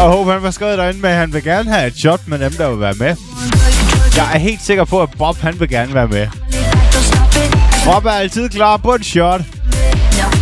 Og Hope, han var skrevet derinde med, at han vil gerne have et shot med dem, der vil være med. Jeg er helt sikker på, at Bob, han vil gerne være med. Bob er altid klar på et shot.